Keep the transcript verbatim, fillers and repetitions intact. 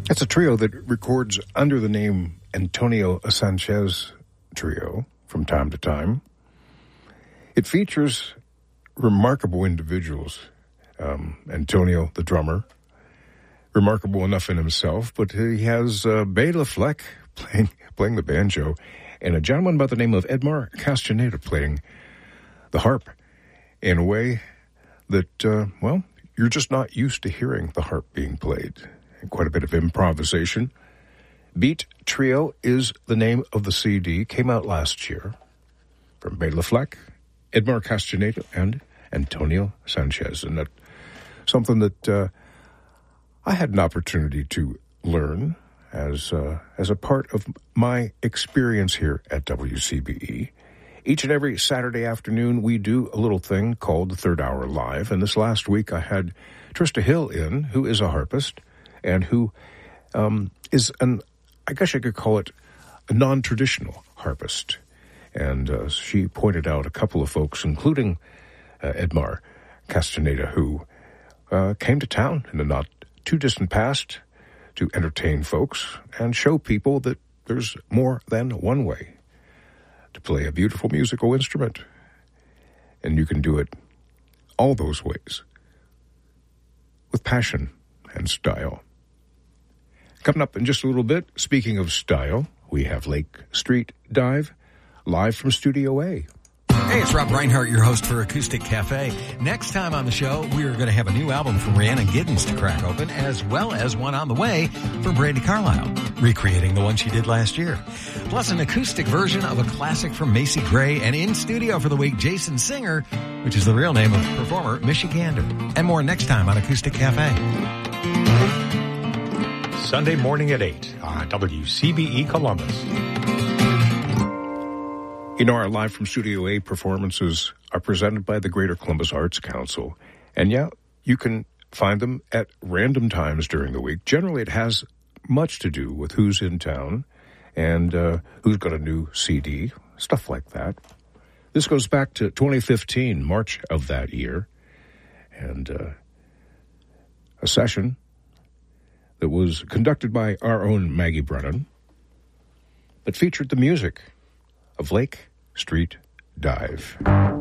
It's a trio that records under the name Antonio Sanchez Trio from time to time. It features remarkable individuals. Um, Antonio, the drummer, remarkable enough in himself, but he has uh, Bela Fleck playing playing the banjo, and a gentleman by the name of Edmar Castaneda playing the harp in a way that, uh, well, you're just not used to hearing the harp being played. And quite a bit of improvisation. Beat Trio is the name of the C D. Came out last year from Bela Fleck, Edmar Castaneda, and Antonio Sanchez. And that's something that uh, I had an opportunity to learn as uh, as a part of my experience here at W C B E. Each and every Saturday afternoon, we do a little thing called the Third Hour Live. And this last week, I had Trista Hill in, who is a harpist and who um, is an, I guess I could call it, a non-traditional harpist. And uh, she pointed out a couple of folks, including uh, Edmar Castaneda, who uh, came to town in the not-too-distant past to entertain folks and show people that there's more than one way to play a beautiful musical instrument. And you can do it all those ways with passion and style. Coming up in just a little bit, speaking of style, we have Lake Street Dive live from Studio A. Hey, it's Rob Reinhardt, your host for Acoustic Cafe. Next time on the show, we are going to have a new album from Rhiannon Giddens to crack open, as well as one on the way from Brandi Carlile, recreating the one she did last year. Plus an acoustic version of a classic from Macy Gray, and in studio for the week, Jason Singer, which is the real name of performer Michigander. And more next time on Acoustic Cafe. Sunday morning at eight on W C B E Columbus. You know, our Live from Studio A performances are presented by the Greater Columbus Arts Council. And yeah, you can find them at random times during the week. Generally, it has much to do with who's in town and uh, who's got a new C D, stuff like that. This goes back to twenty fifteen, March of that year, and uh, a session that was conducted by our own Maggie Brennan, but featured the music of Lake Street Dive.